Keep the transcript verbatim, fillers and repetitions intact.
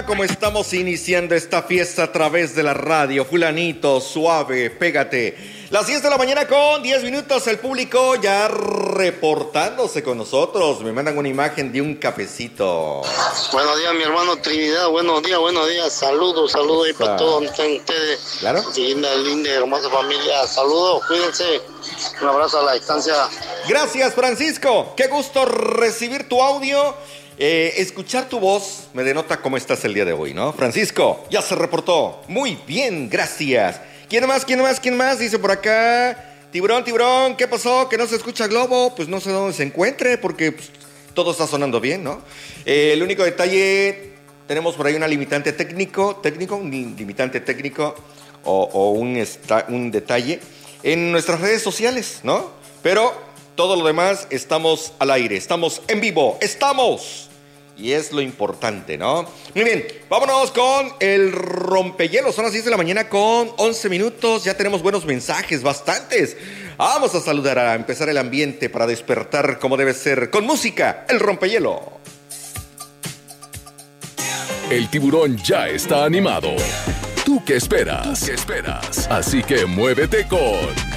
Como estamos iniciando esta fiesta a través de la radio, fulanito, suave, pégate. Las diez de la mañana con diez minutos, el público ya reportándose con nosotros. Me mandan una imagen de un cafecito. Buenos días, mi hermano Trinidad. Buenos días, buenos días. Saludos, saludos ahí para todos donde están ustedes. Claro. Linda, linda, hermosa familia. Saludos, cuídense. Un abrazo a la distancia. Gracias, Francisco. Qué gusto recibir tu audio. Eh, escuchar tu voz me denota cómo estás el día de hoy, ¿no? Francisco, ya se reportó. Muy bien, gracias. ¿Quién más? ¿Quién más? ¿Quién más? Dice por acá. Tiburón, tiburón, ¿qué pasó? ¿Que no se escucha Globo? Pues no sé dónde se encuentre porque pues, todo está sonando bien, ¿no? Eh, el único detalle, tenemos por ahí una limitante técnico, técnico, un limitante técnico o, o un, esta, un detalle en nuestras redes sociales, ¿no? Pero todo lo demás estamos al aire, estamos en vivo, estamos... Y es lo importante, ¿no? Muy bien, vámonos con el rompehielos. Son las diez de la mañana con once minutos. Ya tenemos buenos mensajes, bastantes. Vamos a saludar, a empezar el ambiente para despertar como debe ser. Con música, el rompehielo. El tiburón ya está animado. ¿Tú qué esperas? ¿Tú qué esperas? Así que muévete con